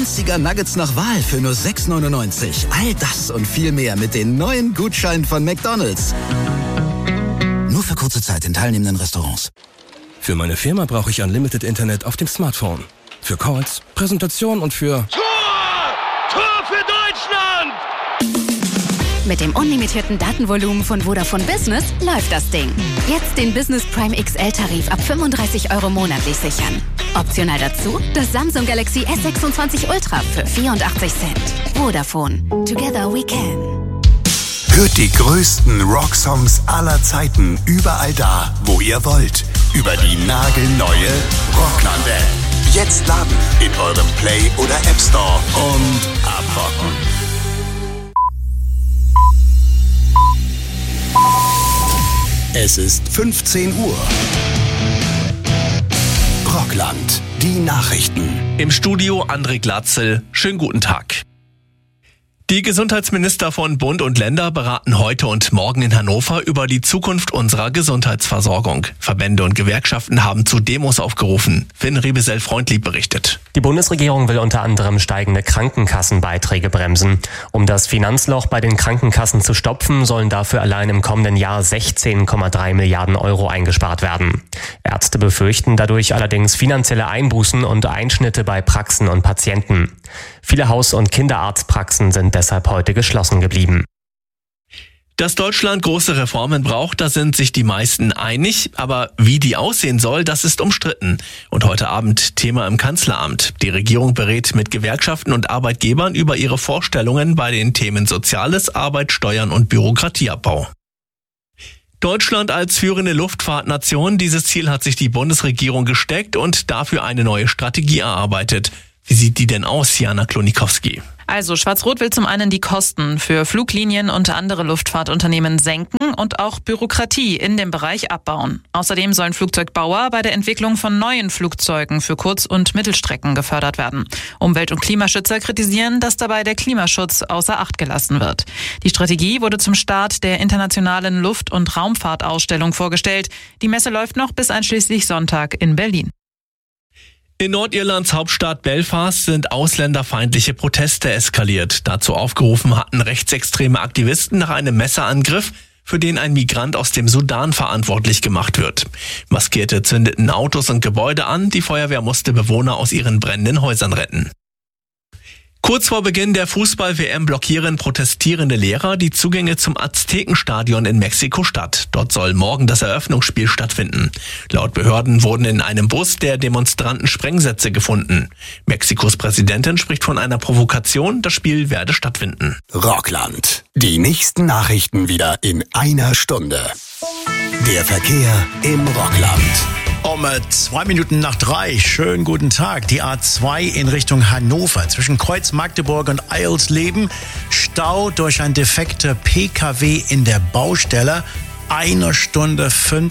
günstiger Nuggets nach Wahl für nur 6,99. All das und viel mehr mit den neuen Gutscheinen von McDonald's. Nur für kurze Zeit in teilnehmenden Restaurants. Für meine Firma brauche ich Unlimited Internet auf dem Smartphone. Für Calls, Präsentation und für... Tor für Deutschland! Mit dem unlimitierten Datenvolumen von Vodafone Business läuft das Ding. Jetzt den Business Prime XL-Tarif ab 35 € monatlich sichern. Optional dazu das Samsung Galaxy S26 Ultra für 84 Cent. Vodafone. Together we can. Hört die größten Rocksongs aller Zeiten überall da, wo ihr wollt. Über die nagelneue Rockland-App. Jetzt laden in eurem Play- oder App Store und abrocken. Es ist 15 Uhr. Rockland, die Nachrichten. Im Studio André Glatzel. Schönen guten Tag. Die Gesundheitsminister von Bund und Länder beraten heute und morgen in Hannover über die Zukunft unserer Gesundheitsversorgung. Verbände und Gewerkschaften haben zu Demos aufgerufen. Finn Rebesel-Freundlieb berichtet. Die Bundesregierung will unter anderem steigende Krankenkassenbeiträge bremsen. Um das Finanzloch bei den Krankenkassen zu stopfen, sollen dafür allein im kommenden Jahr 16,3 Milliarden € eingespart werden. Ärzte befürchten dadurch allerdings finanzielle Einbußen und Einschnitte bei Praxen und Patienten. Viele Haus- und Kinderarztpraxen sind deshalb heute geschlossen geblieben. Dass Deutschland große Reformen braucht, da sind sich die meisten einig. Aber wie die aussehen soll, das ist umstritten. Und heute Abend Thema im Kanzleramt. Die Regierung berät mit Gewerkschaften und Arbeitgebern über ihre Vorstellungen bei den Themen Soziales, Arbeit, Steuern und Bürokratieabbau. Deutschland als führende Luftfahrtnation, dieses Ziel hat sich die Bundesregierung gesteckt und dafür eine neue Strategie erarbeitet. Wie sieht die denn aus, Jana Klonikowski? Also Schwarz-Rot will zum einen die Kosten für Fluglinien und andere Luftfahrtunternehmen senken und auch Bürokratie in dem Bereich abbauen. Außerdem sollen Flugzeugbauer bei der Entwicklung von neuen Flugzeugen für Kurz- und Mittelstrecken gefördert werden. Umwelt- und Klimaschützer kritisieren, dass dabei der Klimaschutz außer Acht gelassen wird. Die Strategie wurde zum Start der internationalen Luft- und Raumfahrtausstellung vorgestellt. Die Messe läuft noch bis einschließlich Sonntag in Berlin. In Nordirlands Hauptstadt Belfast sind ausländerfeindliche Proteste eskaliert. Dazu aufgerufen hatten rechtsextreme Aktivisten nach einem Messerangriff, für den ein Migrant aus dem Sudan verantwortlich gemacht wird. Maskierte zündeten Autos und Gebäude an, die Feuerwehr musste Bewohner aus ihren brennenden Häusern retten. Kurz vor Beginn der Fußball-WM blockieren protestierende Lehrer die Zugänge zum Aztekenstadion in Mexiko-Stadt. Dort soll morgen das Eröffnungsspiel stattfinden. Laut Behörden wurden in einem Bus der Demonstranten Sprengsätze gefunden. Mexikos Präsidentin spricht von einer Provokation. Das Spiel werde stattfinden. Rockland. Die nächsten Nachrichten wieder in einer Stunde. Der Verkehr im Rockland. Um 2 Minuten nach 3, schönen guten Tag. Die A2 in Richtung Hannover zwischen Kreuz Magdeburg und Eilsleben. Stau durch ein defekter PKW in der Baustelle. 1 Stunde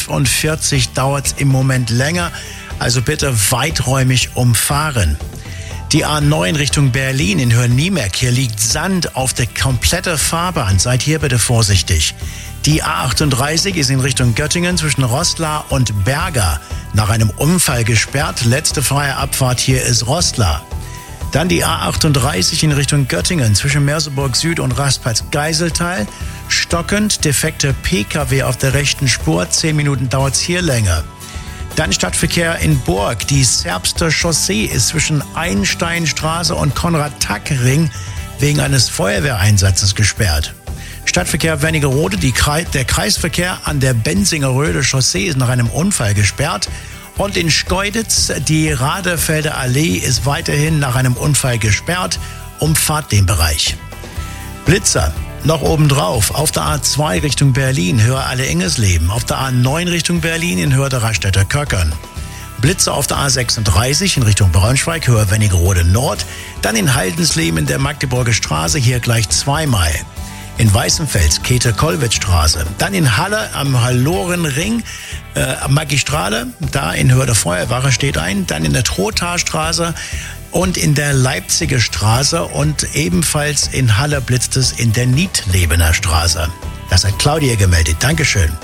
45 dauert es im Moment länger. Also bitte weiträumig umfahren. Die A9 Richtung Berlin in Höhe-Niemerk. Hier liegt Sand auf der kompletten Fahrbahn. Seid hier bitte vorsichtig. Die A38 ist in Richtung Göttingen zwischen Rostlar und Berger nach einem Unfall gesperrt. Letzte freie Abfahrt hier ist Rostlar. Dann die A38 in Richtung Göttingen zwischen Merseburg Süd und Raspatz-Geiseltal. Stockend, defekte PKW auf der rechten Spur. 10 Minuten dauert es hier länger. Dann Stadtverkehr in Burg. Die Serbster Chaussee ist zwischen Einsteinstraße und Konrad-Tack-Ring wegen eines Feuerwehreinsatzes gesperrt. Stadtverkehr Wernigerode, der Kreisverkehr an der Bensingeröde Chaussee ist nach einem Unfall gesperrt. Und in Schkeuditz, die Radefelder Allee ist weiterhin nach einem Unfall gesperrt. Umfahrt den Bereich. Blitzer, noch obendrauf, auf der A2 Richtung Berlin, Höhe Alle-Ingesleben. Auf der A9 Richtung Berlin in Höhe der Raststätter Köckern. Blitzer auf der A36 in Richtung Braunschweig, Höhe Wernigerode Nord. Dann in Haldensleben in der Magdeburger Straße, hier gleich zweimal. In Weißenfels, Käthe-Kollwitz-Straße. Dann in Halle am Hallorenring, Magistrale, da in Höhe der Feuerwache steht ein. Dann in der Trothaarstraße und in der Leipziger Straße und ebenfalls in Halle blitzt es in der Niedlebener Straße. Das hat Claudia gemeldet. Dankeschön.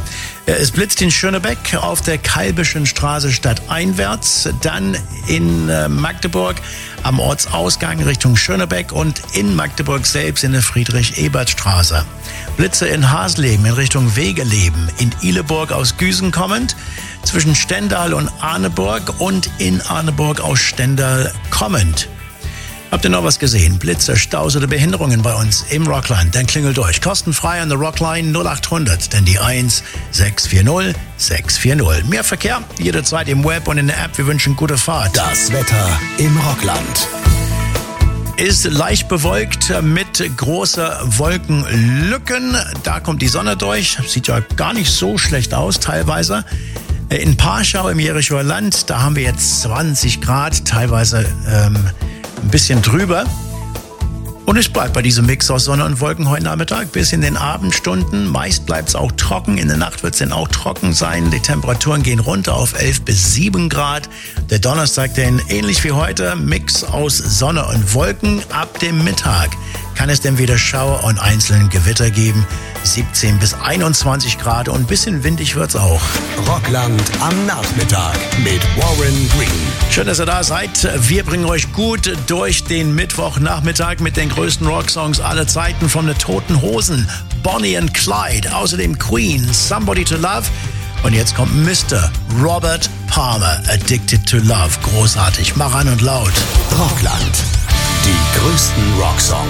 Es blitzt in Schönebeck auf der Kalbischen Straße stadteinwärts, dann in Magdeburg am Ortsausgang Richtung Schönebeck und in Magdeburg selbst in der Friedrich-Ebert-Straße. Blitze in Hasleben in Richtung Wegeleben, in Ihleburg aus Güsen kommend, zwischen Stendal und Arneburg und in Arneburg aus Stendal kommend. Habt ihr noch was gesehen? Blitze, Staus oder Behinderungen bei uns im Rockland? Dann klingelt durch. Kostenfrei an der Rockline 0800, denn die 1640 640. Mehr Verkehr jederzeit im Web und in der App. Wir wünschen gute Fahrt. Das Wetter im Rockland. Ist leicht bewölkt mit großer Wolkenlücken. Da kommt die Sonne durch. Sieht ja gar nicht so schlecht aus teilweise. In Parschau im Jerichower Land, da haben wir jetzt 20 Grad, teilweise ein bisschen drüber. Und es bleibt bei diesem Mix aus Sonne und Wolken heute Nachmittag bis in den Abendstunden. Meist bleibt es auch trocken. In der Nacht wird es dann auch trocken sein. Die Temperaturen gehen runter auf 11 bis 7 Grad. Der Donnerstag dann ähnlich wie heute. Mix aus Sonne und Wolken. Ab dem Mittag kann es dann wieder Schauer und einzelnen Gewitter geben. 17 bis 21 Grad und ein bisschen windig wird's auch. Rockland am Nachmittag mit Warren Green. Schön, dass ihr da seid. Wir bringen euch gut durch den Mittwochnachmittag mit den größten Rocksongs aller Zeiten von den Toten Hosen, Bonnie and Clyde, außerdem Queen, Somebody to Love. Und jetzt kommt Mr. Robert Palmer, Addicted to Love. Großartig, mach an und laut. Rockland, die größten Rocksongs.